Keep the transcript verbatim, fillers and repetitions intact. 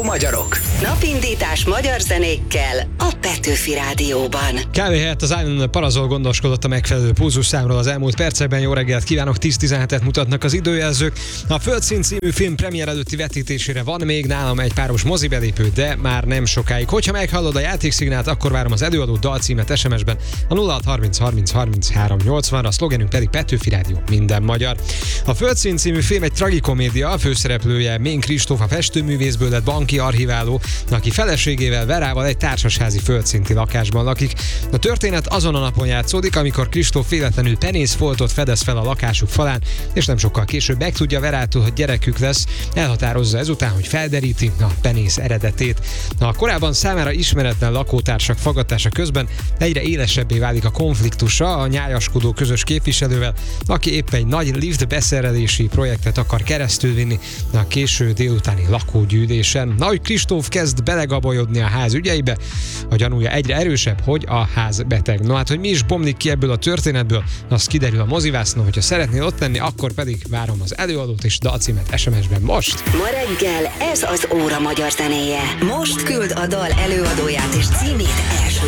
magyarok. Napindítás magyar zenékkel a Petőfi Rádióban. Kávé helyett az Island Parazol gondoskodott a megfelelő pulzusszámról az elmúlt percekben. Jó reggelt kívánok, tíz tizenhetet mutatnak az időjelzők. A Földszín című film premier előtti vetítésére van még nálam egy páros mozibelépő, de már nem sokáig. Hogyha meghallod a játékszignált, akkor várom az előadó dalcímet es em es-ben a nulla hat harminc harminc harminchárom nyolcvan, a szlogenünk pedig Petőfi Rádió, minden magyar. A Földszín című film egy tragikomédia, a főszereplője Mén Kristóf, a festőművészből lett banki archiváló, aki feleségével Verával egy társasházi földszinti lakásban lakik. A történet azon a napon játszódik, amikor Kristóf véletlenül penészfoltot fedez fel a lakásuk falán, és nem sokkal később megtudja Verától, hogy gyerekük lesz. Elhatározza ezután, hogy felderíti a penész eredetét. A korábban számára ismeretlen lakótársak faggatása közben egyre élesebbé válik a konfliktusa a nyájaskodó közös képviselővel, aki épp egy nagy lift beszerelési projektet akar keresztülvinni a késő délutáni lakógyűlésen. Na, hogy Kristóf kezd belegabolyodni a ház ügyeibe, a gyanúja egyre erősebb, hogy a ház beteg. No hát, hogy mi is bomlik ki ebből a történetből, az kiderül a mozivásznon. Hogyha szeretnél ott lenni, akkor pedig várom az előadót és dalcímet es em es-ben most. Ma reggel ez az óra magyar zenéje. Most küld a dal előadóját és címét első